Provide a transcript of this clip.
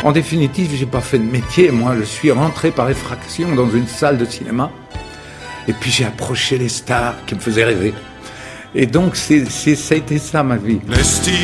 En définitive, j'ai pas fait de métier, moi. Je suis rentré par effraction dans une salle de cinéma. Et puis j'ai approché les stars qui me faisaient rêver. Et donc, ça a été ça, ma vie.